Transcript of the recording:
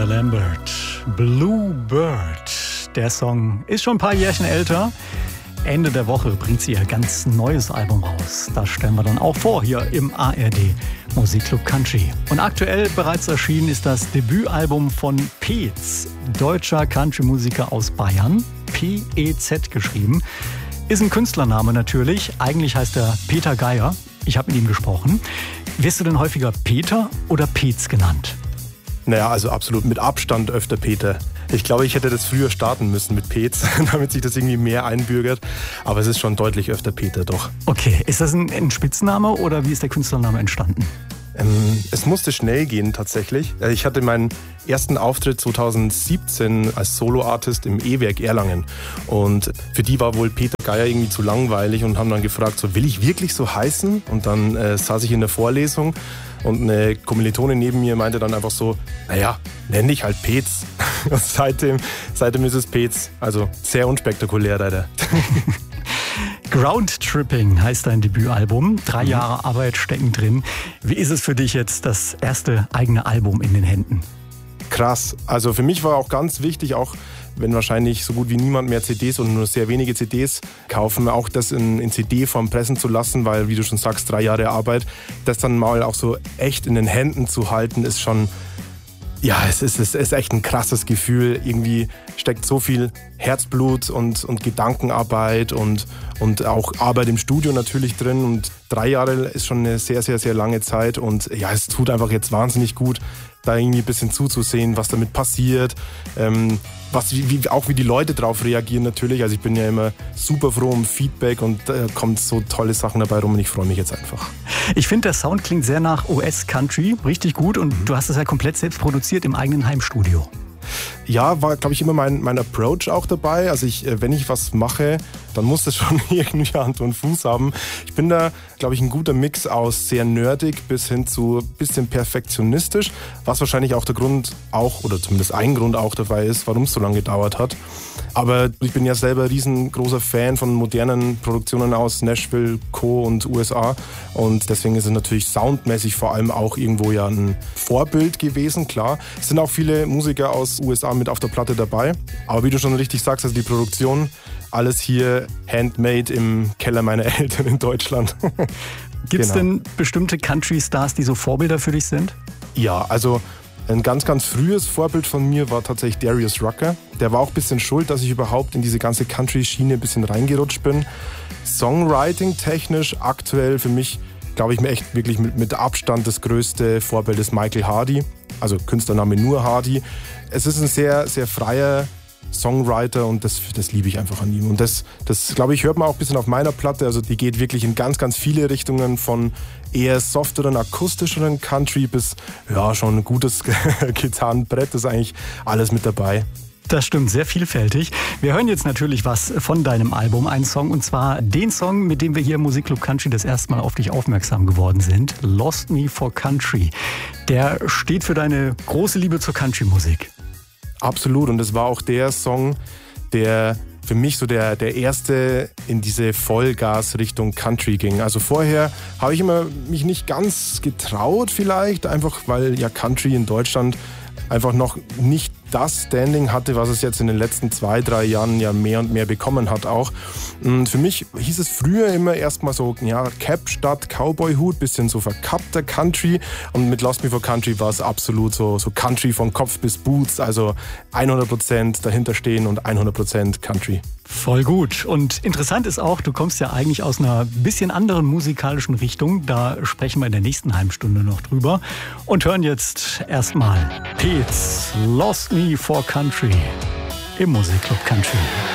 Amanda Lambert, Bluebird. Der Song ist schon ein paar Jährchen älter. Ende der Woche bringt sie ihr ganz neues Album raus. Das stellen wir dann auch vor hier im ARD Musikclub Country. Und aktuell bereits erschienen ist das Debütalbum von Peetz, deutscher Country-Musiker aus Bayern. P-E-Z geschrieben. Ist ein Künstlername natürlich. Eigentlich heißt er Peter Geier. Ich habe mit ihm gesprochen. Wirst du denn häufiger Peter oder Peetz genannt? Naja, also absolut mit Abstand öfter Peter. Ich glaube, ich hätte das früher starten müssen mit Peetz, damit sich das irgendwie mehr einbürgert. Aber es ist schon deutlich öfter Peter, doch. Okay, ist das ein Spitzname oder wie ist der Künstlername entstanden? Es musste schnell gehen tatsächlich. Ich hatte meinen ersten Auftritt 2017 als Solo-Artist im E-Werk Erlangen. Und für die war wohl Peter Geier irgendwie zu langweilig und haben dann gefragt, so, will ich wirklich so heißen? Und dann saß ich in der Vorlesung und eine Kommilitonin neben mir meinte dann einfach so, naja, nenn dich halt Peetz. Und seitdem ist es Peetz. Also sehr unspektakulär leider. Ground Tripping heißt dein Debütalbum. 3 Jahre Arbeit stecken drin. Wie ist es für dich jetzt, das erste eigene Album in den Händen? Krass. Also für mich war auch ganz wichtig, auch wenn wahrscheinlich so gut wie niemand mehr CDs und nur sehr wenige CDs kaufen, auch das in CD-Form pressen zu lassen, weil, wie du schon sagst, 3 Jahre Arbeit, das dann mal auch so echt in den Händen zu halten, ist schon... Ja, es ist echt ein krasses Gefühl. Irgendwie steckt so viel Herzblut und Gedankenarbeit und auch Arbeit im Studio natürlich drin. Und 3 Jahre ist schon eine sehr, sehr, sehr lange Zeit. Und ja, es tut einfach jetzt wahnsinnig gut, da irgendwie ein bisschen zuzusehen, was damit passiert. Wie die Leute drauf reagieren natürlich. Also ich bin ja immer super froh um Feedback und kommt so tolle Sachen dabei rum und ich freue mich jetzt einfach. Ich finde, der Sound klingt sehr nach US-Country, richtig gut und du hast es ja komplett selbst produziert im eigenen Heimstudio. Ja, war, glaube ich, immer mein Approach auch dabei. Also wenn ich was mache, dann muss das schon irgendwie Hand und Fuß haben. Ich bin da, glaube ich, ein guter Mix aus sehr nerdig bis hin zu ein bisschen perfektionistisch, was wahrscheinlich auch der Grund auch, oder zumindest ein Grund auch dabei ist, warum es so lange gedauert hat. Aber ich bin ja selber riesengroßer Fan von modernen Produktionen aus Nashville, Co. und USA. Und deswegen ist es natürlich soundmäßig vor allem auch irgendwo ja ein Vorbild gewesen, klar. Es sind auch viele Musiker aus USA mit auf der Platte dabei. Aber wie du schon richtig sagst, also die Produktion, alles hier handmade im Keller meiner Eltern in Deutschland. Gibt es denn bestimmte Country-Stars, die so Vorbilder für dich sind? Ja, also ein ganz, ganz frühes Vorbild von mir war tatsächlich Darius Rucker. Der war auch ein bisschen schuld, dass ich überhaupt in diese ganze Country-Schiene ein bisschen reingerutscht bin. Songwriting-technisch aktuell für mich, glaube ich, mir echt wirklich mit Abstand das größte Vorbild ist Michael Hardy. Also Künstlername nur Hardy. Es ist ein sehr, sehr freier Songwriter und das liebe ich einfach an ihm. Und das glaube ich, hört man auch ein bisschen auf meiner Platte. Also die geht wirklich in ganz, ganz viele Richtungen, von eher softeren, akustischeren Country bis ja schon ein gutes Gitarrenbrett. Das ist eigentlich alles mit dabei. Das stimmt, sehr vielfältig. Wir hören jetzt natürlich was von deinem Album, einen Song, und zwar den Song, mit dem wir hier im Musikclub Country das erste Mal auf dich aufmerksam geworden sind, Lost Me for Country. Der steht für deine große Liebe zur Country-Musik. Absolut, und das war auch der Song, der für mich so der erste in diese Vollgas-Richtung Country ging. Also vorher habe ich immer mich nicht ganz getraut vielleicht, einfach weil ja Country in Deutschland einfach noch nicht das Standing hatte, was es jetzt in den letzten 2-3 Jahren ja mehr und mehr bekommen hat auch. Und für mich hieß es früher immer erstmal so, ja, Cap statt Cowboy-Hut, bisschen so verkappter Country. Und mit Lost Me for Country war es absolut so Country von Kopf bis Boots, also 100% dahinter stehen und 100% Country. Voll gut. Und interessant ist auch, du kommst ja eigentlich aus einer bisschen anderen musikalischen Richtung. Da sprechen wir in der nächsten halben Stunde noch drüber. Und hören jetzt erstmal Peetz, Lost Me for Country im Musikclub Country.